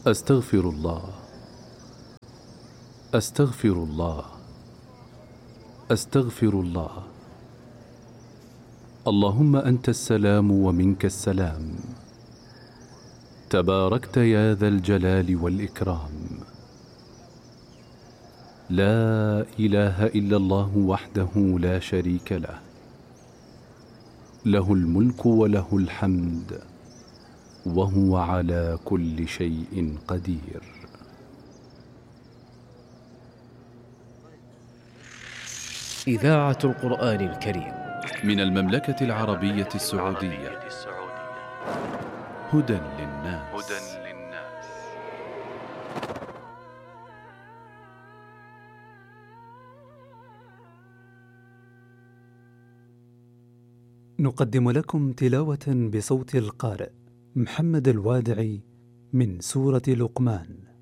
أستغفر الله، أستغفر الله، أستغفر الله. اللهم أنت السلام ومنك السلام، تباركت يا ذا الجلال والإكرام. لا إله إلا الله وحده لا شريك له، له الملك وله الحمد وهو على كل شيء قدير. إذاعة القرآن الكريم من المملكة العربية السعودية. هدى للناس. نقدم لكم تلاوة بصوت القارئ محمد الوادعي من سورة لقمان.